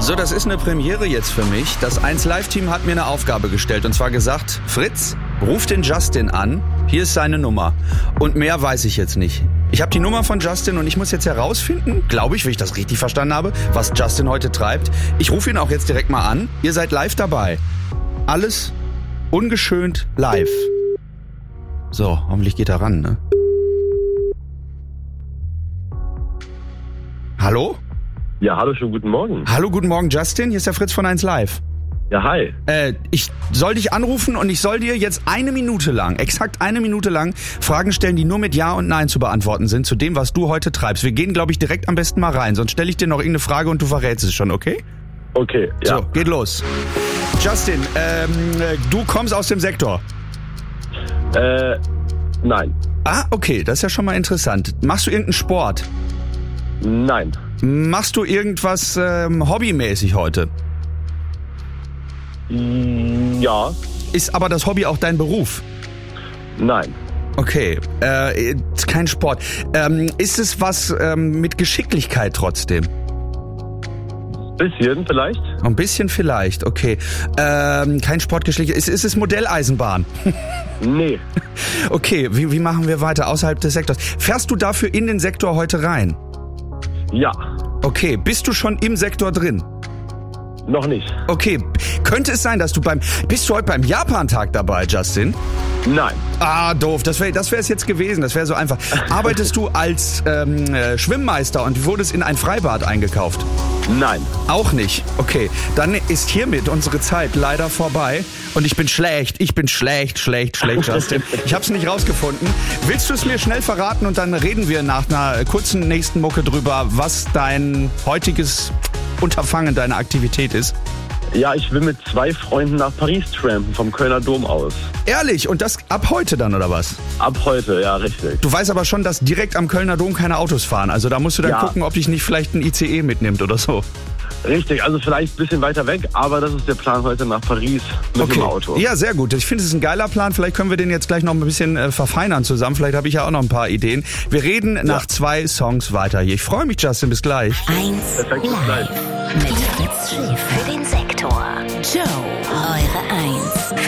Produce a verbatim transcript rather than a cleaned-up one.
So, das ist eine Premiere jetzt für mich. Das eins Live-Team hat mir eine Aufgabe gestellt und zwar gesagt, Fritz, ruf den Justin an, hier ist seine Nummer. Und mehr weiß ich jetzt nicht. Ich habe die Nummer von Justin und ich muss jetzt herausfinden, glaube ich, wenn ich das richtig verstanden habe, was Justin heute treibt. Ich rufe ihn auch jetzt direkt mal an. Ihr seid live dabei. Alles ungeschönt live. So, hoffentlich geht er ran, ne? Hallo? Ja, hallo, schönen guten Morgen. Hallo, guten Morgen, Justin. Hier ist der Fritz von eins Live. Ja, hi. Äh, ich soll dich anrufen und ich soll dir jetzt eine Minute lang, exakt eine Minute lang, Fragen stellen, die nur mit Ja und Nein zu beantworten sind, zu dem, was du heute treibst. Wir gehen, glaube ich, direkt am besten mal rein, sonst stelle ich dir noch irgendeine Frage und du verrätst es schon, okay? Okay, ja. So, geht los. Justin, ähm, du kommst aus dem Sektor. Äh, nein. Ah, okay, das ist ja schon mal interessant. Machst du irgendeinen Sport? Nein. Machst du irgendwas ähm, hobbymäßig heute? Ja. Ist aber das Hobby auch dein Beruf? Nein. Okay, äh, kein Sport. Ähm, ist es was ähm, mit Geschicklichkeit trotzdem? Bisschen vielleicht. Ein bisschen vielleicht, okay. Ähm, kein Sportgeschicklichkeit. Ist, ist es Modelleisenbahn? Nee. Okay, wie, wie machen wir weiter außerhalb des Sektors? Fährst du dafür in den Sektor heute rein? Ja. Okay, bist du schon im Sektor drin? Noch nicht. Okay, könnte es sein, dass du beim... Bist du heute beim Japan-Tag dabei, Justin? Nein. Ah, doof. Das wäre das wäre es jetzt gewesen. Das wäre so einfach. Arbeitest du als ähm, äh, Schwimmmeister und wurdest in ein Freibad eingekauft? Nein. Auch nicht. Okay, dann ist hiermit unsere Zeit leider vorbei. Und ich bin schlecht. Ich bin schlecht, schlecht, schlecht, Justin. Ich hab's nicht rausgefunden. Willst du es mir schnell verraten und dann reden wir nach einer kurzen nächsten Mucke drüber, was dein heutiges Unterfangen, deine Aktivität ist? Ja, ich will mit zwei Freunden nach Paris trampen, vom Kölner Dom aus. Ehrlich? Und das ab heute dann, oder was? Ab heute, ja, richtig. Du weißt aber schon, dass direkt am Kölner Dom keine Autos fahren. Also da musst du dann Ja. gucken, ob dich nicht vielleicht ein I C E mitnimmt oder so. Richtig, also vielleicht ein bisschen weiter weg, aber das ist der Plan heute nach Paris mit dem Auto. Ja, sehr gut. Ich finde, es ist ein geiler Plan. Vielleicht können wir den jetzt gleich noch ein bisschen äh, verfeinern zusammen. Vielleicht habe ich ja auch noch ein paar Ideen. Wir reden nach zwei Songs weiter hier. Ich freue mich, Justin. Bis gleich. eins Perfekt, bis gleich. Live mit Fritz Schäfer für den Sektor. Joe, eure eins.